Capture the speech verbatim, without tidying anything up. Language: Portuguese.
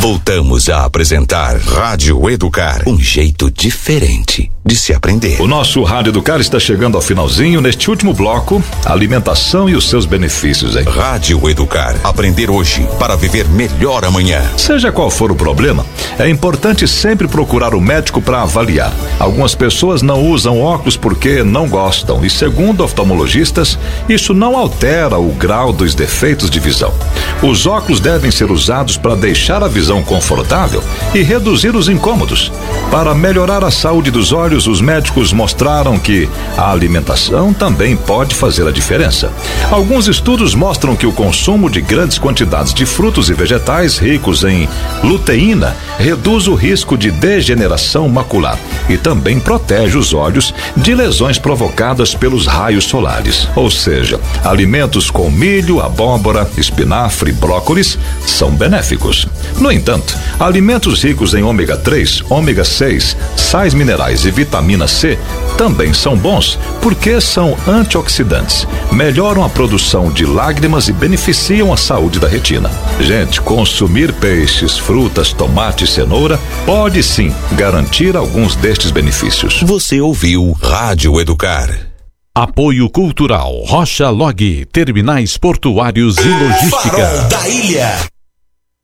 Voltamos a apresentar Rádio Educar, um jeito diferente de se aprender. O nosso Rádio Educar está chegando ao finalzinho. Neste último bloco, alimentação e os seus benefícios, hein? Rádio Educar, aprender hoje para viver melhor amanhã. Seja qual for o problema, é importante sempre procurar o médico para avaliar. Algumas pessoas não usam óculos porque não gostam e, segundo oftalmologistas, isso não altera o grau dos defeitos de visão. Os óculos devem ser usados para deixar a visão confortável e reduzir os incômodos. Para melhorar a saúde dos olhos, os médicos mostraram que a alimentação também pode fazer a diferença. Alguns estudos mostram que o consumo de grandes quantidades de frutos e vegetais ricos em luteína reduz o risco de degeneração macular e também protege os olhos de lesões provocadas pelos raios solares. Ou seja, alimentos com milho, abóbora, espinafre e brócolis são benéficos. No entanto, alimentos ricos em ômega três, ômega seis, sais minerais e vitamina C também são bons porque são antioxidantes, melhoram a produção de lágrimas e beneficiam a saúde da retina. Gente, consumir peixes, frutas, tomate e cenoura pode sim garantir alguns destes benefícios. Você ouviu Rádio Educar. Apoio Cultural Rocha Log, Terminais Portuários e Logística. Farol da Ilha.